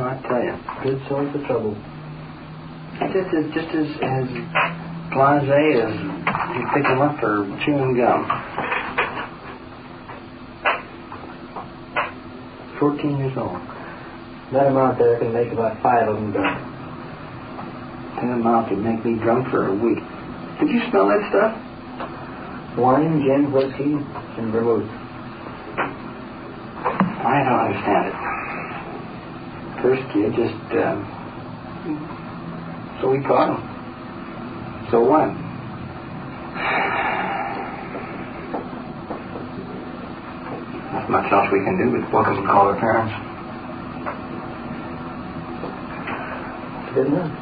I tell you. Good source of trouble. It's just as blasé as you pick them up for chewing gum. 14 years old. That amount there can make about 5 of them drunk. That amount could make me drunk for a week. Did you smell that stuff? Wine, gin, whiskey, and vermouth. I don't understand it. First, you just, so we caught him. So what? Not much else we can do but book them and call their parents. Good enough.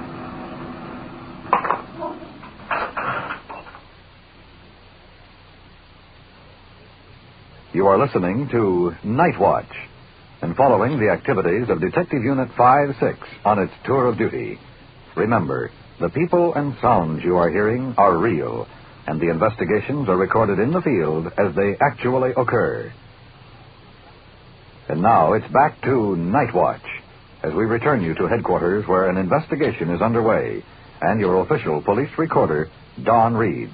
You are listening to Night Watch and following the activities of Detective Unit 5-6 on its tour of duty. Remember, the people and sounds you are hearing are real, and the investigations are recorded in the field as they actually occur. And now it's back to Night Watch as we return you to headquarters where an investigation is underway, and your official police recorder, Don Reed.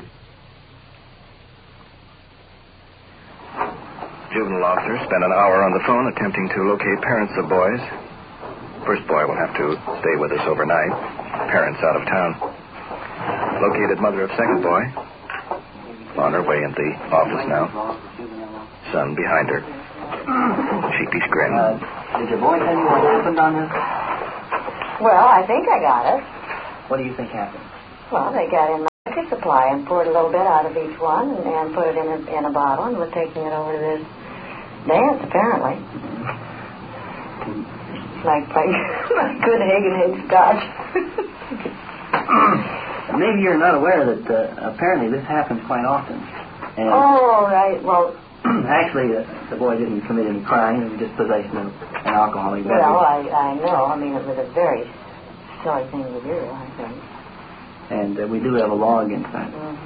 Juvenile officer spent an hour on the phone attempting to locate parents of boys. First boy will have to stay with us overnight. Parents out of town. Located mother of second boy. On her way in the office now. Son behind her. Sheepish grin. Did your boy tell you what happened on this? Well, I think I got it. What do you think happened? Well, they got in my liquor supply and poured a little bit out of each one and put it in a bottle and was taking it over to this dance, apparently. Like good Hagen scotch. Maybe you're not aware that apparently this happens quite often. And oh, right. Well, actually, the boy didn't commit any crime. It was just possession of an alcoholic beverage. well, I know. I mean, it was a very silly thing to do, I think. And we do have a law against that. Mm-hmm.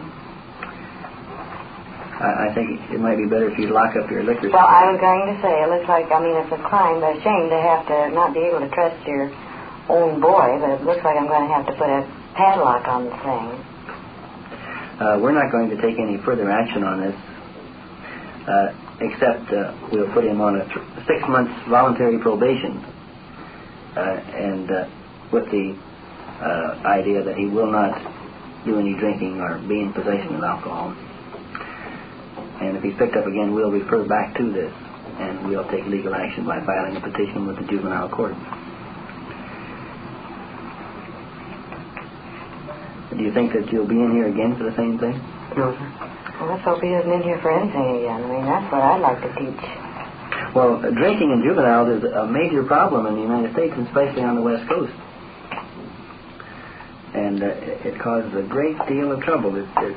I think it might be better if you lock up your liquor store. Well, I was going to say, it looks like, I mean, it's a crime, but a shame to have to not be able to trust your own boy, but it looks like I'm going to have to put a padlock on the thing. We're not going to take any further action on this, except we'll put him on a 6 months voluntary probation, and with the idea that he will not do any drinking or be in possession of alcohol. And if he's picked up again, we'll refer back to this, and we'll take legal action by filing a petition with the juvenile court. Do you think that you'll be in here again for the same thing? No, sir. Well, let's hope he isn't in here for anything again. I mean, that's what I'd like to teach. Well, drinking in juveniles is a major problem in the United States, and especially on the West Coast. And it causes a great deal of trouble.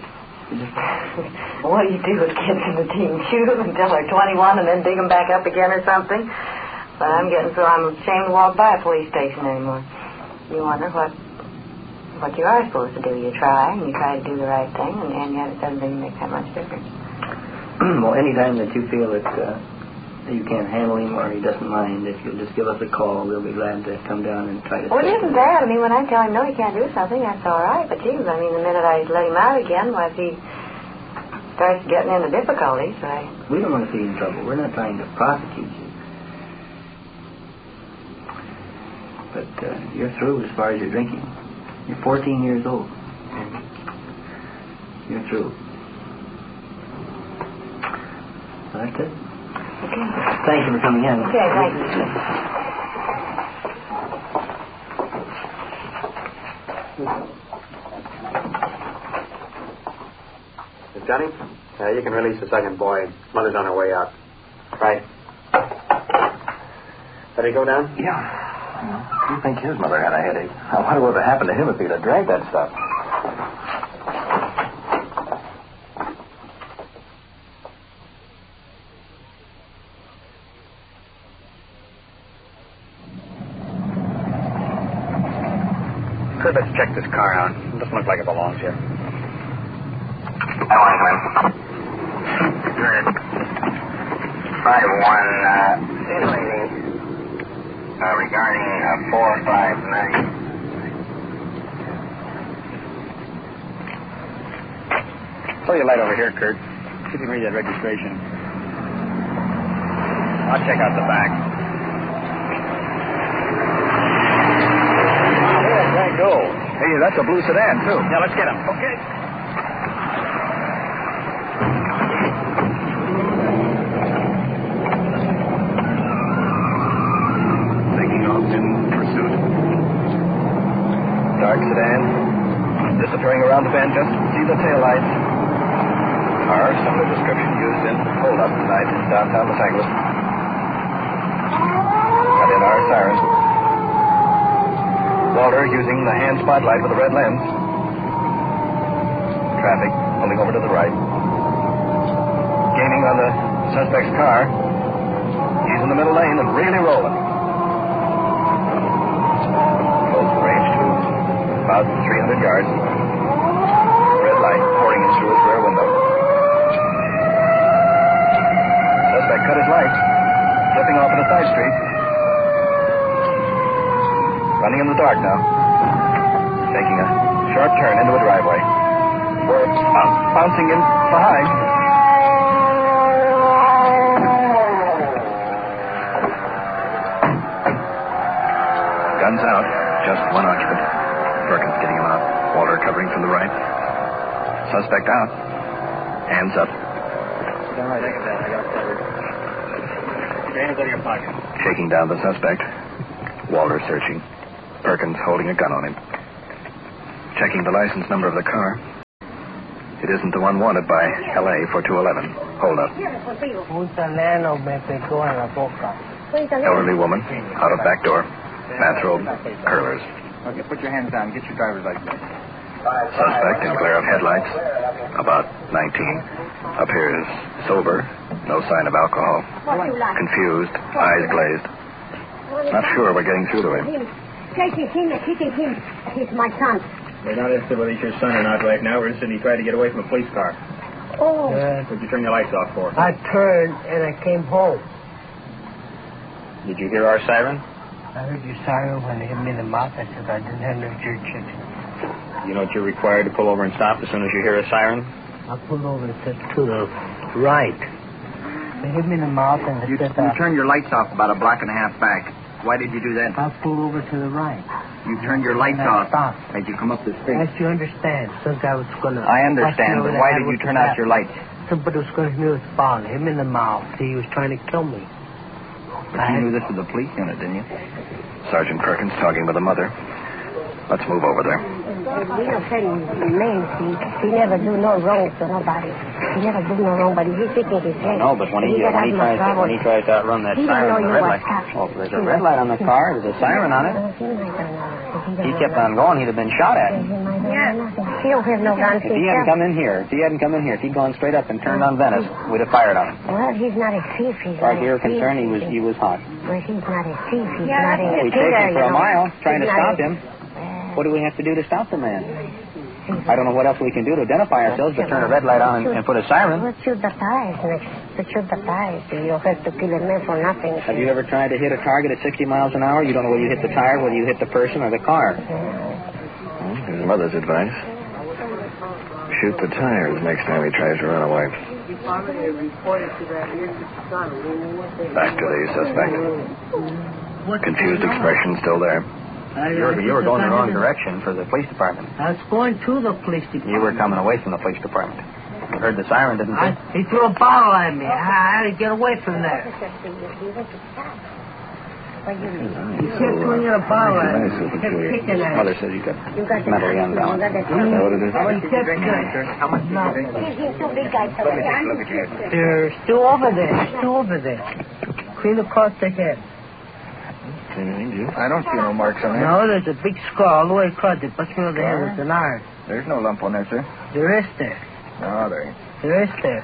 What do you do with kids in the teen? Shoot them until they're 21 and then dig them back up again or something? But I'm ashamed to walk by a police station anymore. You wonder what you are supposed to do. You try, and you try to do the right thing, and yet it doesn't even make that much difference. Well, anytime that you feel that you can't handle him or he doesn't mind, if you'll just give us a call, we'll be glad to come down and try to... Well, it isn't bad. I mean, when I tell him, no, he can't do something, that's all right. But, geez, I mean, the minute I let him out again, well, if he starts getting into difficulties, we don't want to see you in trouble. We're not trying to prosecute you. But you're through as far as your drinking. You're 14 years old. You're through. So that's it. Okay. Thank you for coming in. Okay, thank you. Johnny, you can release the second boy. Mother's on her way out. Right. Let he go down? Yeah. You think his mother had a headache? I wonder what would happen to him if he'd have drank that stuff. Good, let's check this car out. It doesn't look like it belongs here. I want him. Good. 5-1, lady. Regarding 459. Throw your light over here, Kurt. See if you can read that registration. I'll check out the back. Where'd that go? Hey, that's a blue sedan, too. Yeah, let's get him. Okay. Taking off in pursuit. Dark sedan. Disappearing around the bend, just see the taillights. Car, similar description used in hold-up tonight in downtown Los Angeles. Got in our siren. Walter using the hand spotlight with the red lens. Traffic pulling over to the right. Gaining on the suspect's car. He's in the middle lane and really rolling. Close the range to about 300 yards. Red light pouring in through his rear window. Suspect cut his lights, flipping off in a side street. Running in the dark now. Taking a sharp turn into a driveway. We're bouncing in behind. Guns out. Just one occupant. Perkins getting him out. Walter covering from the right. Suspect out. Hands up. All right, I got that. I got it covered. Keep your hands out of your pocket. Shaking down the suspect. Walter searching. Perkins holding a gun on him. Checking the license number of the car. It isn't the one wanted by L.A. for 211. Hold up. Elderly woman. Out of back door. Bathrobe. Curlers. Okay, put your hands down. Get your driver's license. Suspect in glare of headlights. About 19. Appears sober. No sign of alcohol. Confused. Eyes glazed. Not sure we're getting through to him. Chasing him and hitting him. He's my son. We're not interested whether he's your son or not right now. We're interested in he tried to get away from a police car. Oh. What'd you turn your lights off for? I turned and I came home. Did you hear our siren? I heard your siren when it hit me in the mouth. I said I didn't have no jerk chicken. You know what you're required to pull over and stop as soon as you hear a siren? I pulled over to the right. They hit me in the mouth and they said You turned your lights off about a block and a half back. Why did you do that? I pulled over to the right. You turned your lights off stopped. as you come up the street. As you understand, some guy was going to... I understand, but why did you turn out your lights? Somebody was going to hit me with a ball, hit me in the mouth. He was trying to kill me. But you knew this was a police unit, didn't you? Sergeant Perkins talking with the mother. Let's move over there. We don't tell him names. He never do no wrong to nobody. He never do no wrong, but he's thinking his head. No, but when he tries to outrun that siren on the red light. Oh, there's a red light on the car. There's a siren on it. He kept on going, he'd have been shot at. Yeah. He don't have no gun. If he hadn't come in here, if he'd gone straight up and turned on Venice, we'd have fired on him. Well, he's not a thief. He's As far as we were concerned, he was hot. Well, he's not a thief. He's not a We chased him for a mile, trying to stop him. What do we have to do to stop the man? I don't know what else we can do to identify ourselves but turn a red light on and put a siren. Let's shoot the tires next. Let's shoot the tires. You don't have to kill a man for nothing. Have you ever tried to hit a target at 60 miles an hour? You don't know whether you hit the tire, whether you hit the person or the car. His mother's advice. Shoot the tires next time he tries to run away. Back to the suspect. Confused expression still there. You were going the wrong direction for the police department. I was going to the police department. You were coming away from the police department. You heard the siren, didn't you? He threw a bottle at me. I had to get away from there. He kept throwing a bottle at me. He kept kicking at me. Mother says you got mentally unbalanced. Is that what it is? How much did you drink? They're still over there. Clean across the head. I don't see no marks on there. No, there's a big scar all the way across. It puts me over the head with an iron. There's no lump on there, sir. There is there. No, there ain't. There is there.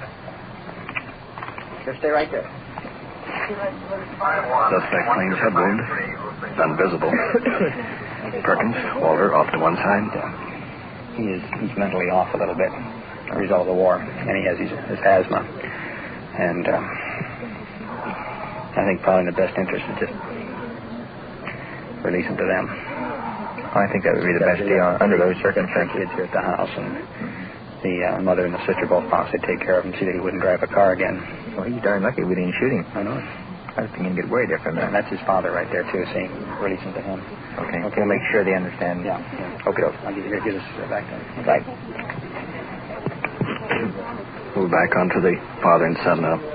Just stay right there. Suspect claims head wound. Unvisible. Perkins, Walter, off to one side. He's mentally off a little bit. A result of the war. And he has his asthma. And I think probably in the best interest is just release him to them. I think that would be the best deal under those circumstances. Kids here at the house, and the mother and the sister both promised they'd take care of him, see that he wouldn't drive a car again. Well, he's darn lucky we didn't shoot him. I know. I was thinking he'd get worried there from that. That's his father right there, too, saying release him to him. Okay. We'll make sure they understand. Yeah. Okay. I'll give this back to him. Right. Move back onto the father and son now.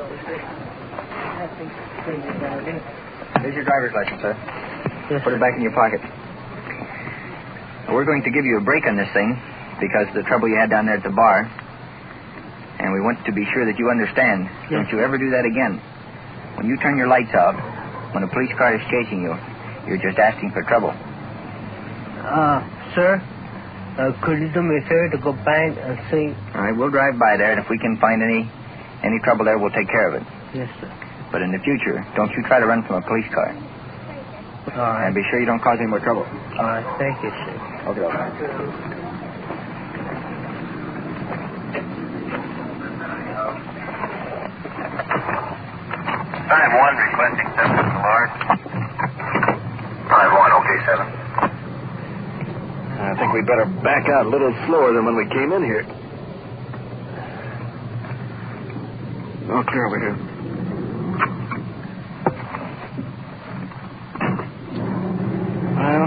Here's your driver's license, sir. Put it back in your pocket. We're going to give you a break on this thing because of the trouble you had down there at the bar. And we want to be sure that you understand. Yes. Don't you ever do that again. When you turn your lights out, when a police car is chasing you, you're just asking for trouble. Sir, could you do me a favor to go back and see? All right, we'll drive by there, and if we can find any trouble there, we'll take care of it. Yes, sir. But in the future, don't you try to run from a police car. All right. And be sure you don't cause any more trouble. All right, thank you, sir. Okay, all right. 5-1 requesting 7 alarm. 5-1, okay, 7. I think we'd better back out a little slower than when we came in here. All clear over here. Well,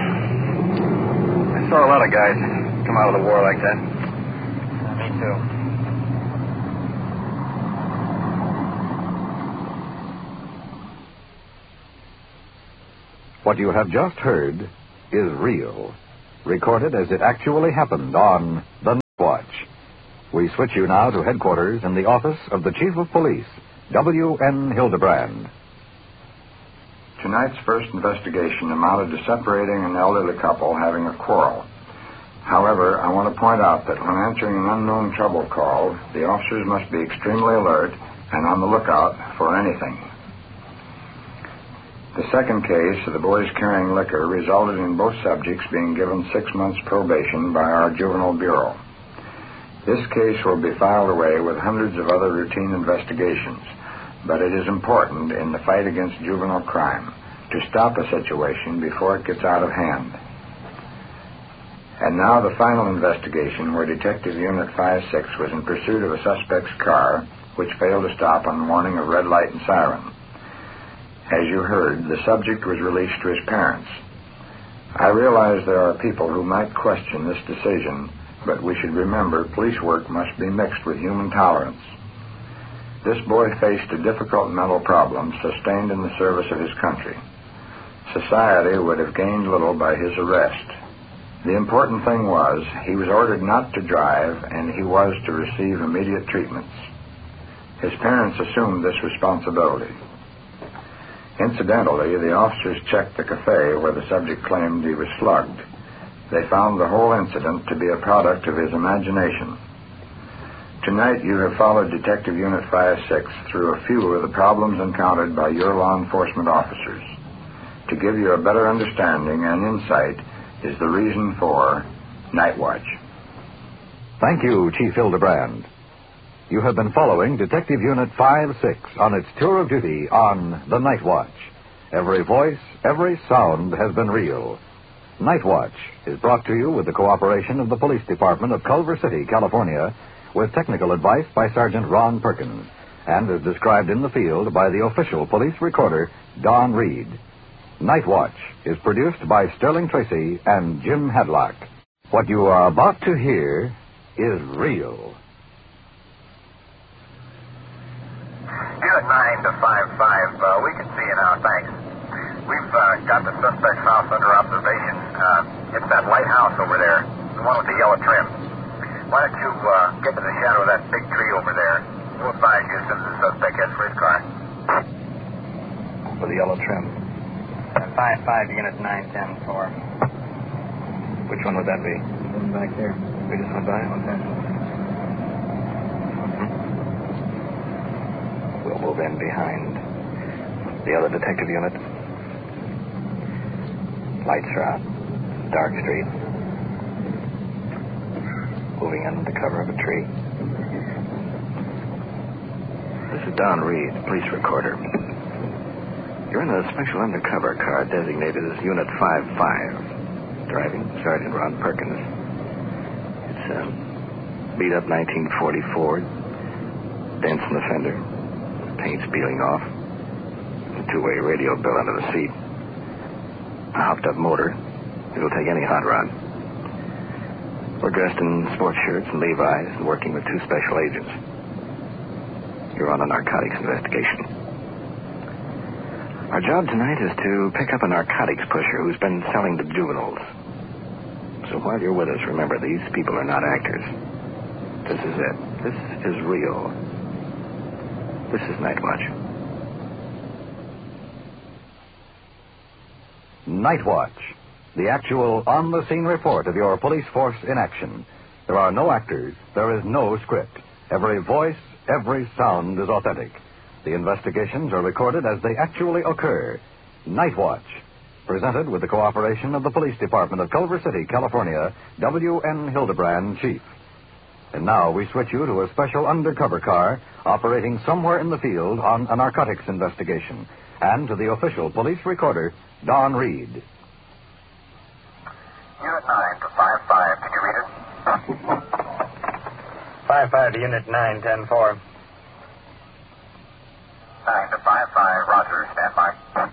I saw a lot of guys come out of the war like that. Me too. What you have just heard is real, recorded as it actually happened on The Night Watch. We switch you now to headquarters in the office of the Chief of Police, W.N. Hildebrand. Tonight's first investigation amounted to separating an elderly couple having a quarrel. However, I want to point out that when answering an unknown trouble call, the officers must be extremely alert and on the lookout for anything. The second case of the boys carrying liquor resulted in both subjects being given 6 months probation by our Juvenile Bureau. This case will be filed away with hundreds of other routine investigations, but it is important in the fight against juvenile crime to stop a situation before it gets out of hand. And now the final investigation where Detective Unit 5-6 was in pursuit of a suspect's car, which failed to stop on warning of red light and siren. As you heard, the subject was released to his parents. I realize there are people who might question this decision, but we should remember police work must be mixed with human tolerance. This boy faced a difficult mental problem sustained in the service of his country. Society would have gained little by his arrest. The important thing was he was ordered not to drive, and he was to receive immediate treatments. His parents assumed this responsibility. Incidentally, the officers checked the cafe where the subject claimed he was slugged. They found the whole incident to be a product of his imagination. Tonight you have followed Detective Unit 5-6 through a few of the problems encountered by your law enforcement officers. To give you a better understanding and insight is the reason for Night Watch. Thank you, Chief Hildebrand. You have been following Detective Unit 5-6 on its tour of duty on The Night Watch. Every voice, every sound has been real. Night Watch is brought to you with the cooperation of the Police Department of Culver City, California, with technical advice by Sergeant Ron Perkins, and is described in the field by the official police recorder, Don Reed. Night Watch is produced by Sterling Tracy and Jim Hadlock. What you are about to hear is real. Unit 9 to 5-5, we can see you now, thanks. We've got the suspect's house under observation. It's that lighthouse over there, the one with the yellow trim. Why don't you get to the shadow of that big tree over there? We'll advise you as soon as the suspect gets for his car. For the yellow trim. 5-5, Unit 9-10-4. Which one would that be? Back there. We just went by? Okay. We'll move in behind the other detective unit. Lights are out. Dark street. Moving under the cover of a tree. This is Don Reed, police recorder. You're in a special undercover car designated as Unit 55. Driving Sergeant Ron Perkins. It's a beat-up 1940 Ford. Dents in the fender. Paint's peeling off. A two-way radio bill under the seat. A hopped-up motor. It'll take any hot rod. We're dressed in sports shirts and Levi's and working with two special agents. You're on a narcotics investigation. Our job tonight is to pick up a narcotics pusher who's been selling to juveniles. So while you're with us, remember, these people are not actors. This is it. This is real. This is Night Watch. Night Watch, the actual on-the-scene report of your police force in action. There are no actors. There is no script. Every voice, every sound is authentic. The investigations are recorded as they actually occur. Night Watch, presented with the cooperation of the Police Department of Culver City, California, W.N. Hildebrand, Chief. And now we switch you to a special undercover car operating somewhere in the field on a narcotics investigation, and to the official police recorder, Don Reed. Unit 9 to 55. Can you read it? 55 to Unit 9, 10-4. 9 to 55. Roger. Stand by.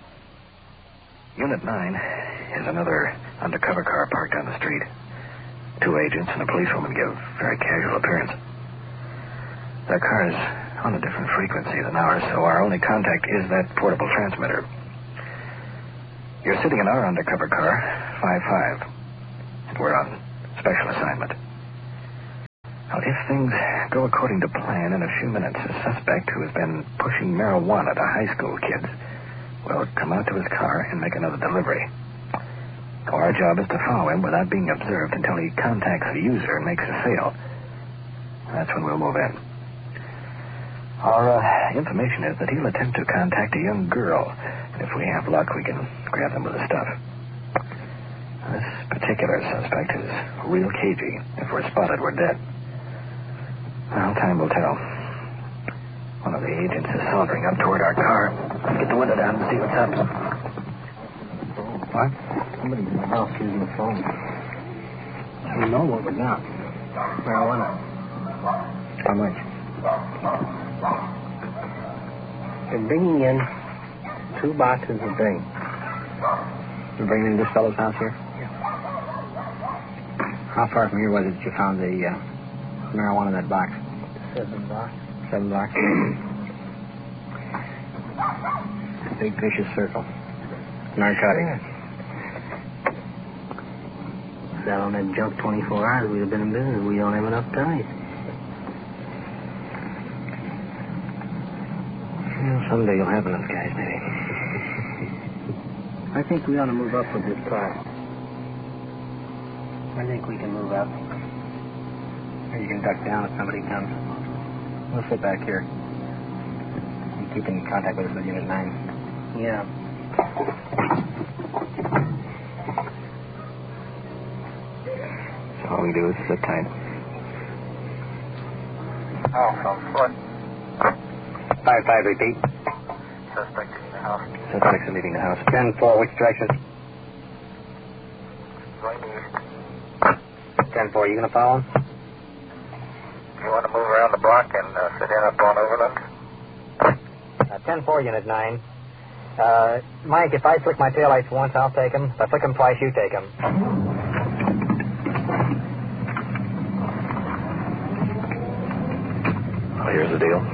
Unit 9 is another undercover car parked on the street. Two agents and a policewoman give very casual appearance. Their car is on a different frequency than ours, so our only contact is that portable transmitter. You're sitting in our undercover car, 55, and we're on special assignment. Now, if things go according to plan, in a few minutes, a suspect who has been pushing marijuana to high school kids will come out to his car and make another delivery. Our job is to follow him without being observed until he contacts the user and makes a sale. That's when we'll move in. Our information is that he'll attempt to contact a young girl, and if we have luck, we can grab them with the stuff. This particular suspect is real cagey. If we're spotted, we're dead. Well, time will tell. One of the agents is sauntering up toward our car. Get the window down and see what's up. What? Somebody's in the house using the phone. We know what we got. Marijuana. How much? They're bringing in 2 boxes a day. You're bringing in this fellow's house here? Yeah. How far from here was it you found the marijuana in that box? 7 blocks. 7 blocks? Big vicious circle. Narcotics. Yeah. Sat on that junk 24 hours, we'd have been in business. We don't have enough time. Well, someday you'll have enough guys, maybe. I think we ought to move up with this car. I think we can move up. Or you can duck down if somebody comes. We'll sit back here. You keep in contact with us with Unit 9. Yeah. So all we do is sit tight. Oh, from foot. 55, repeat. Suspect in the house. Suspects are leaving the house. 10-4, which direction? Going east. 10-4, you going to follow him? You want to move around the block and sit in up on Overland? 10-4, Unit 9. Mike, if I flick my taillights once, I'll take him. If I flick them twice, you take him. Well, here's the deal.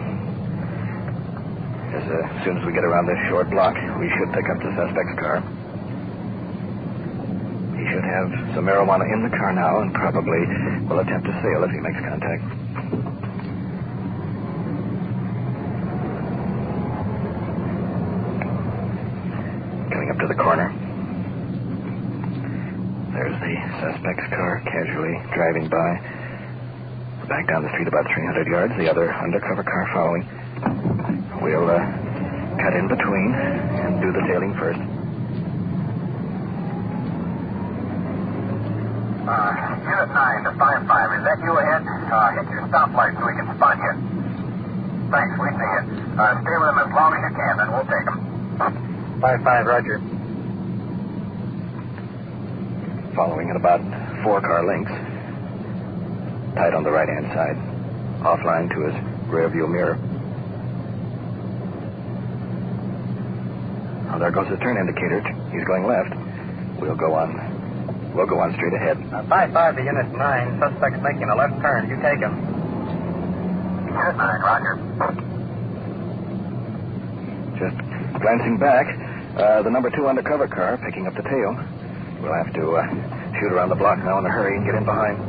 As soon as we get around this short block, we should pick up the suspect's car. He should have some marijuana in the car now and probably will attempt to sale if he makes contact. Coming up to the corner. There's the suspect's car casually driving by. Back down the street about 300 yards, the other undercover car following. We'll cut in between and do the tailing first. Unit 9 to 55. Is that you ahead? Hit your stoplight so we can spot you. Thanks, we see you. Stay with them as long as you can, then we'll take them. 5-5, roger. Following at about 4 car lengths. Tight on the right-hand side. Offline to his rear view mirror. Oh, there goes his turn indicator. He's going left. We'll go on straight ahead. 5-5 to Unit 9. Suspect's making a left turn. You take him. Unit 9, roger. Just glancing back, the number 2 undercover car picking up the tail. We'll have to shoot around the block now in a hurry and get in behind.